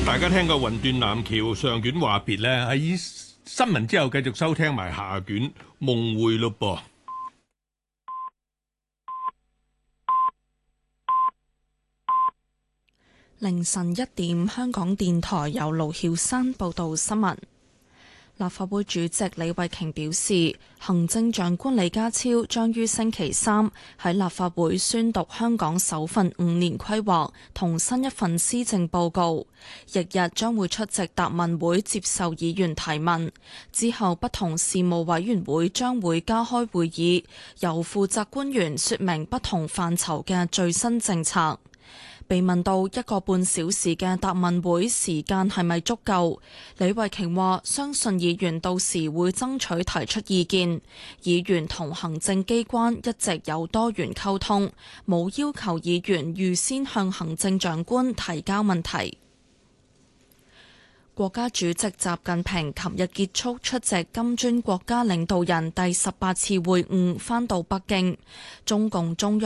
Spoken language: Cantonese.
大家聽過魂斷藍橋上卷話別咧，喺新聞之後繼續收聽埋下卷夢會咯噃。 凌晨1點，香港電台由盧曉山報道新聞。立法會主席李慧瓊表示，行政長官李家超將於星期三喺立法會宣讀香港首份5年規劃同新一份施政報告，翌日將會出席答問會接受議員提問，之後不同事務委員會將會加開會議，由負責官員說明不同範疇嘅最新政策。被問到1個半小時嘅答問會時間係咪足夠，李慧瓊話相信議員到時會爭取提出意見，議員同行政機關一直有多元溝通，冇要求議員預先向行政長官提交問題。國家主席習近平琴日結束出席金磚國家領導人第18次會晤，返到北京。中共中央